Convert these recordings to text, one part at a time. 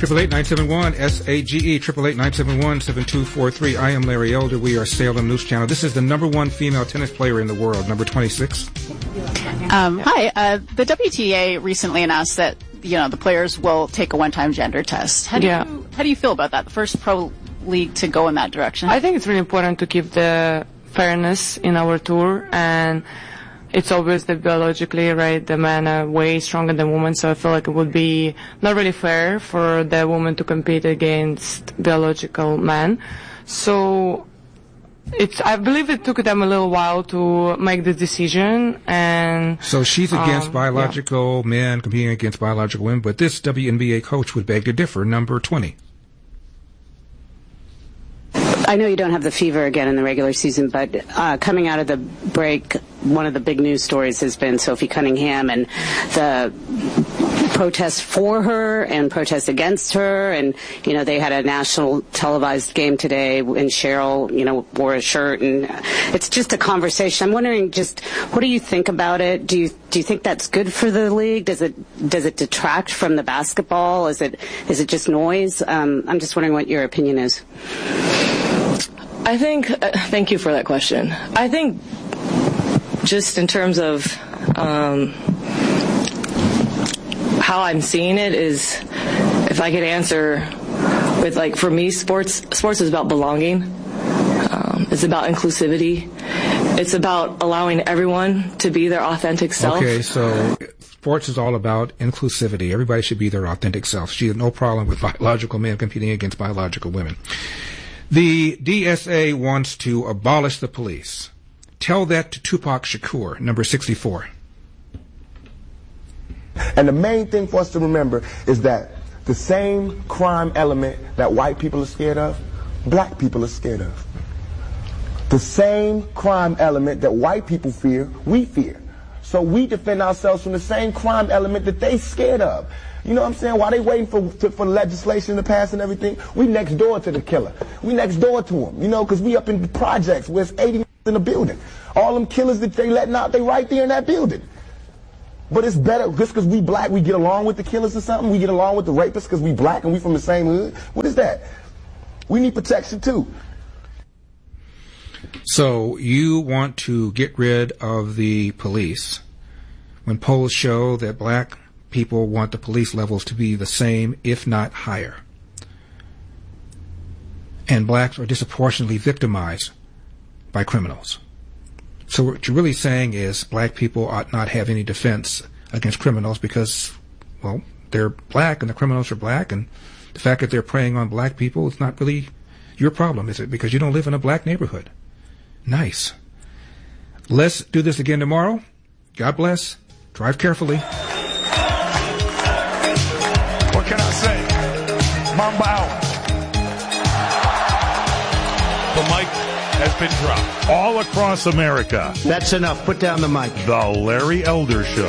888-971-SAGE, 888-971-7243. I am Larry Elder. We are Salem News Channel. This is the number one female tennis player in the world, number 26. Hi. The WTA recently announced that, the players will take a one-time gender test. How do you feel about that? The first pro league to go in that direction? I think it's really important to keep the fairness in our tour, and it's obvious that biologically, right, the men are way stronger than women, so I feel like it would be not really fair for the woman to compete against biological men. So I believe it took them a little while to make the decision, and so she's against biological men competing against biological women, but this WNBA coach would beg to differ, number 20. I know you don't have the fever again in the regular season, but coming out of the break, one of the big news stories has been Sophie Cunningham and the protests for her and protests against her. And, they had a national televised game today, and Cheryl, wore a shirt. And it's just a conversation. I'm wondering what do you think about it? Do you think that's good for the league? Does it detract from the basketball? Is it just noise? I'm just wondering what your opinion is. I think, thank you for that question. I think just in terms of how I'm seeing it is, if I could answer with, for me, sports is about belonging. It's about inclusivity. It's about allowing everyone to be their authentic self. Okay, so sports is all about inclusivity. Everybody should be their authentic self. She has no problem with biological men competing against biological women. The DSA wants to abolish the police. Tell that to Tupac Shakur, number 64. And the main thing for us to remember is that the same crime element that white people are scared of, black people are scared of. The same crime element that white people fear, we fear. So we defend ourselves from the same crime element that they scared of. You know what I'm saying? While they waiting for legislation to pass and everything, we next door to the killer. We next door to him, because we up in the projects where it's 80 in the building. All them killers that they letting out, they right there in that building. But it's better, just because we black, we get along with the killers or something? We get along with the rapists because we black and we from the same hood? What is that? We need protection too. So you want to get rid of the police when polls show that black people want the police levels to be the same, if not higher. And blacks are disproportionately victimized by criminals. So what you're really saying is black people ought not have any defense against criminals because, they're black and the criminals are black, and the fact that they're preying on black people is not really your problem, is it? Because you don't live in a black neighborhood. Nice. Let's do this again tomorrow. God bless. Drive carefully. What can I say? Mamba out. The mic has been dropped all across America. That's enough. Put down the mic. The Larry Elder Show.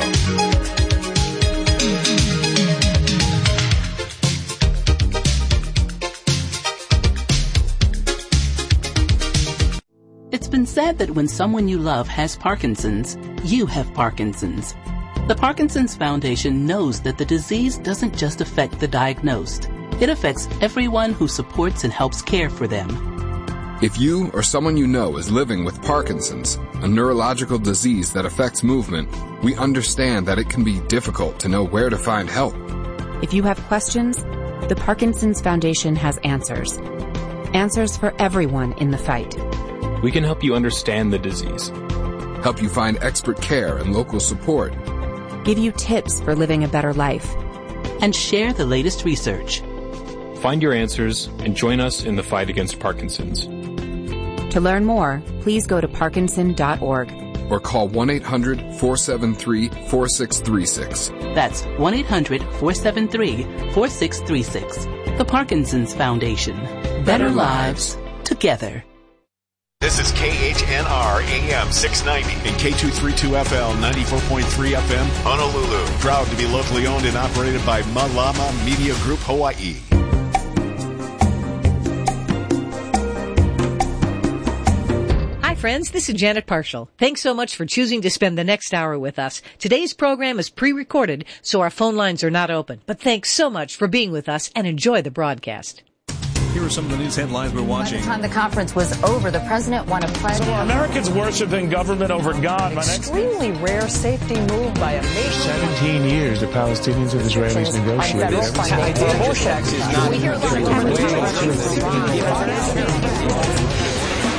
It's been said that when someone you love has Parkinson's, you have Parkinson's. The Parkinson's Foundation knows that the disease doesn't just affect the diagnosed. It affects everyone who supports and helps care for them. If you or someone you know is living with Parkinson's, a neurological disease that affects movement, we understand that it can be difficult to know where to find help. If you have questions, the Parkinson's Foundation has answers. Answers for everyone in the fight. We can help you understand the disease. Help you find expert care and local support. Give you tips for living a better life. And share the latest research. Find your answers and join us in the fight against Parkinson's. To learn more, please go to parkinson.org. Or call 1-800-473-4636. That's 1-800-473-4636. The Parkinson's Foundation. Better lives together. This is KHNR AM 690 and K232FL 94.3 FM Honolulu. Proud to be locally owned and operated by Malama Media Group Hawaii. friends. This is Janet Parshall. Thanks so much for choosing to spend the next hour with us. Today's program is pre-recorded, so our phone lines are not open. But thanks so much for being with us and enjoy the broadcast. Here are some of the news headlines we're watching. By the time the conference was over, the president won a pledge. So Americans worshiping government over God. Extremely rare safety move by a nation. 17 years the Palestinians and Israelis negotiated. We hear a lot of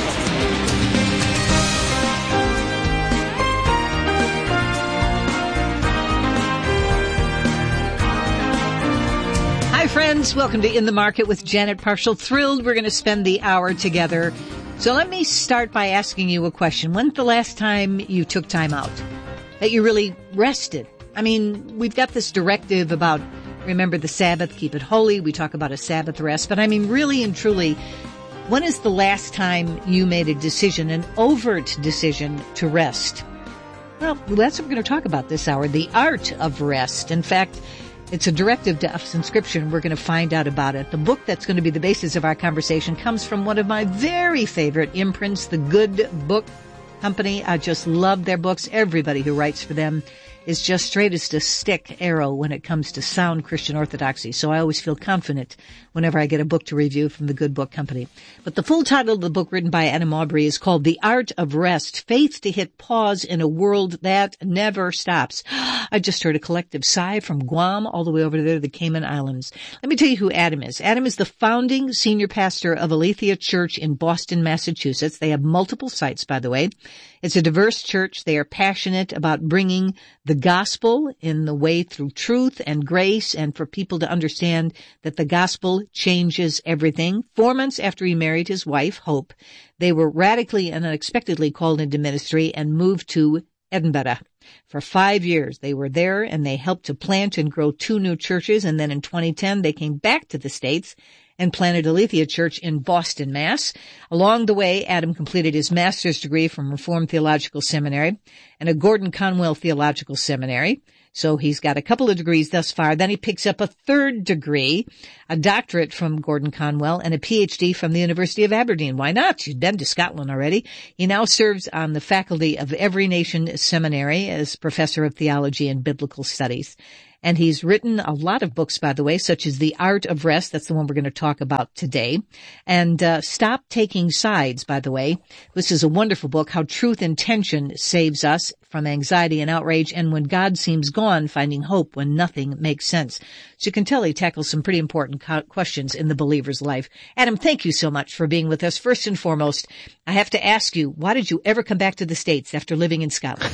Hi, friends. Welcome to In the Market with Janet Parshall. Thrilled we're going to spend the hour together. So let me start by asking you a question. When's the last time you took time out? That you really rested? I mean, we've got this directive about remember the Sabbath, keep it holy. We talk about a Sabbath rest. But I mean, really and truly, when is the last time you made a decision, an overt decision to rest? Well, that's what we're going to talk about this hour, the art of rest. In fact, it's a directive to us in Scripture, and we're going to find out about it. The book that's going to be the basis of our conversation comes from one of my very favorite imprints, the Good Book Company. I just love their books. Everybody who writes for them is just straight as a stick arrow when it comes to sound Christian orthodoxy. So I always feel confident whenever I get a book to review from the Good Book Company. But the full title of the book written by Adam Aubrey is called The Art of Rest, Faith to Hit Pause in a World That Never Stops. I just heard a collective sigh from Guam all the way over there to the Cayman Islands. Let me tell you who Adam is. Adam is the founding senior pastor of Aletheia Church in Boston, Massachusetts. They have multiple sites, by the way. It's a diverse church. They are passionate about bringing the gospel in the way through truth and grace, and for people to understand that the gospel changes everything. 4 months after he married his wife, Hope, they were radically and unexpectedly called into ministry and moved to Edinburgh. For 5 years, they were there, and they helped to plant and grow 2 new churches. And then in 2010, they came back to the States and planted Aletheia Church in Boston, Mass. Along the way, Adam completed his master's degree from Reformed Theological Seminary and a Gordon Conwell Theological Seminary. So he's got a couple of degrees thus far. Then he picks up a 3rd degree, a doctorate from Gordon Conwell, and a PhD from the University of Aberdeen. Why not? You've been to Scotland already. He now serves on the faculty of Every Nation Seminary as professor of theology and biblical studies. And he's written a lot of books, by the way, such as The Art of Rest. That's the one we're going to talk about today. And Stop Taking Sides, by the way. This is a wonderful book, How Truth and Tension Saves Us from Anxiety and Outrage, and When God Seems Gone, Finding Hope When Nothing Makes Sense. So you can tell he tackles some pretty important questions in the believer's life. Adam, thank you so much for being with us. First and foremost, I have to ask you, why did you ever come back to the States after living in Scotland?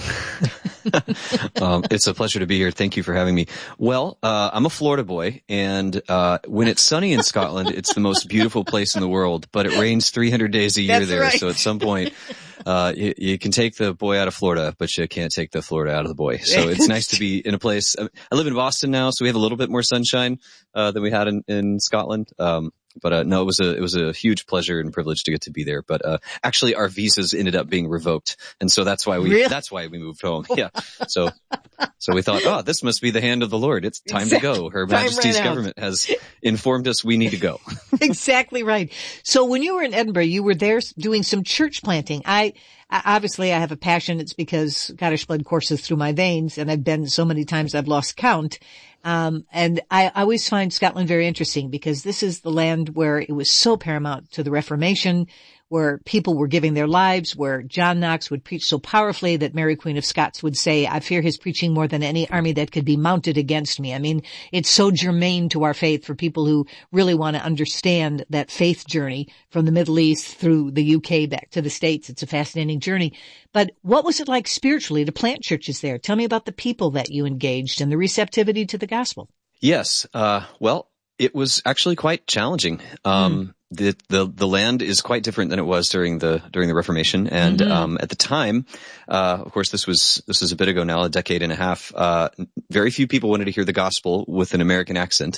It's a pleasure to be here. Thank you for having me. Well, I'm a Florida boy, and when it's sunny in Scotland, it's the most beautiful place in the world, but it rains 300 days a year. That's there. Right. So at some point, you can take the boy out of Florida, but you can't take the Florida out of the boy. So it's nice to be in a place. I live in Boston now, so we have a little bit more sunshine than we had in Scotland. But no, it was a huge pleasure and privilege to get to be there. But actually, our visas ended up being revoked, and so that's why we moved home. Yeah. So we thought, this must be the hand of the Lord. It's time to go. Her Majesty's government has informed us we need to go. Exactly right. So when you were in Edinburgh, you were there doing some church planting. Obviously, I have a passion. It's because Scottish blood courses through my veins, and I've been so many times I've lost count. And I always find Scotland very interesting because this is the land where it was so paramount to the Reformation, where people were giving their lives, where John Knox would preach so powerfully that Mary Queen of Scots would say, I fear his preaching more than any army that could be mounted against me. I mean, it's so germane to our faith for people who really want to understand that faith journey from the Middle East through the UK back to the States. It's a fascinating journey. But what was it like spiritually to plant churches there? Tell me about the people that you engaged and the receptivity to the gospel. Yes. Well, it was actually quite challenging. The land is quite different than it was during the Reformation. And, at the time, of course, this was a bit ago now, a decade and a half. Very few people wanted to hear the gospel with an American accent.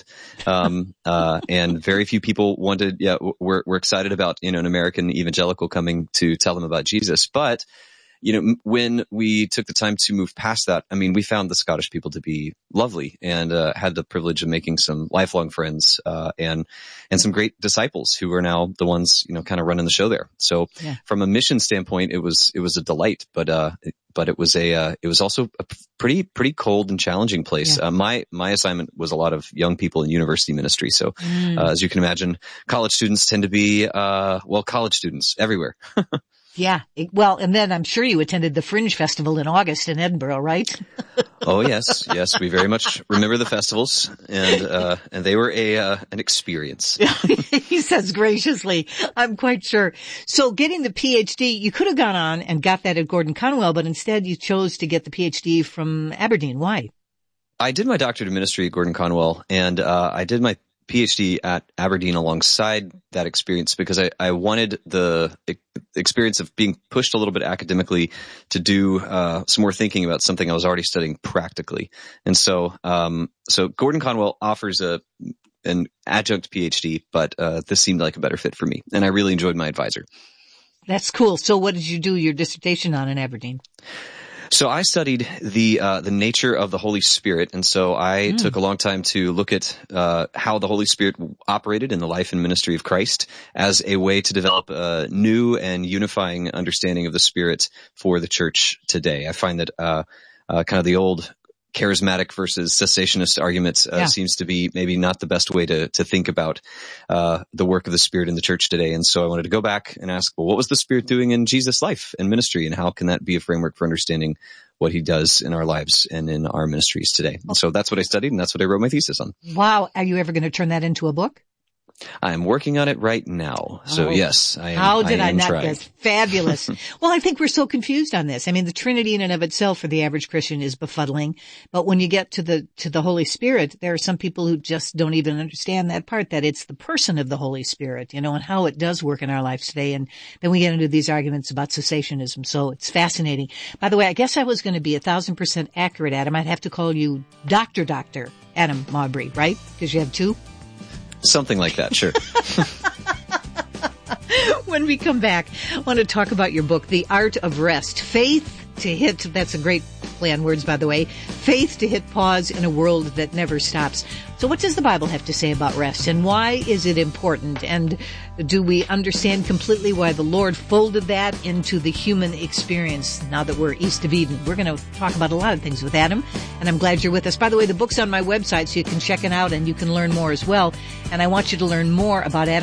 And very few people were excited about, an American evangelical coming to tell them about Jesus. But, when we took the time to move past that, I mean, we found the Scottish people to be lovely and had the privilege of making some lifelong friends and some great disciples who are now the ones, kind of running the show there. So from a mission standpoint, it was a delight, but it was also a pretty cold and challenging place. Yeah. My assignment was a lot of young people in university ministry. So, as you can imagine, college students tend to be, college students everywhere. Yeah. Well, and then I'm sure you attended the Fringe Festival in August in Edinburgh, right? Oh, yes. Yes. We very much remember the festivals and they were an experience. He says graciously. I'm quite sure. So getting the PhD, you could have gone on and got that at Gordon Conwell, but instead you chose to get the PhD from Aberdeen. Why? I did my doctorate of ministry at Gordon Conwell and, I did my PhD at Aberdeen alongside that experience because I wanted the experience of being pushed a little bit academically to do some more thinking about something I was already studying practically. And so Gordon Conwell offers an adjunct PhD, but this seemed like a better fit for me, and I really enjoyed my advisor. That's cool. So what did you do your dissertation on in Aberdeen? So I studied the nature of the Holy Spirit, and so I took a long time to look at how the Holy Spirit operated in the life and ministry of Christ as a way to develop a new and unifying understanding of the Spirit for the church today. I find that kind of the old charismatic versus cessationist arguments seems to be maybe not the best way to think about the work of the Spirit in the church today. And so I wanted to go back and ask, well, what was the Spirit doing in Jesus' life and ministry, and how can that be a framework for understanding what he does in our lives and in our ministries today? And so that's what I studied, and that's what I wrote my thesis on. Wow. Are you ever going to turn that into a book? I'm working on it right now. So yes, I am. How did I not trying. guess? Fabulous. Well, I think we're so confused on this. I mean, the Trinity in and of itself for the average Christian is befuddling. But when you get to the Holy Spirit, there are some people who just don't even understand that part, that it's the person of the Holy Spirit, and how it does work in our lives today. And then we get into these arguments about cessationism. So it's fascinating. By the way, I guess I was going to be 1,000% accurate, Adam. I'd have to call you Dr. Adam Mabry, right? Because you have two? Something like that, sure. When we come back, I want to talk about your book, The Art of Rest. Faith to hit, that's a great play on words, by the way, faith to hit pause in a world that never stops. So what does the Bible have to say about rest, and why is it important? And do we understand completely why the Lord folded that into the human experience now that we're east of Eden? We're going to talk about a lot of things with Adam, and I'm glad you're with us. By the way, the book's on my website, so you can check it out and you can learn more as well. And I want you to learn more about Adam